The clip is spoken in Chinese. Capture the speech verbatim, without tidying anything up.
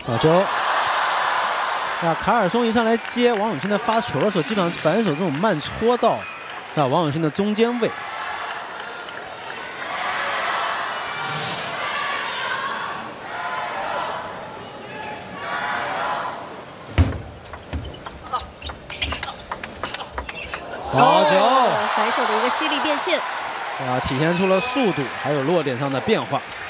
好球！那卡尔松一上来接王永庆的发球的时候，基本上反手这种慢戳到那王永庆的中间位。 好球！ 反手的一个犀利变现， 啊，体现出了速度还有落点上的变化。